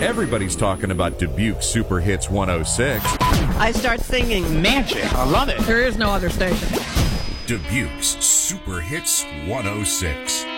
Everybody's talking about Dubuque Super Hits 106. I start singing magic. I love it. There is no other station. Dubuque's Super Hits 106.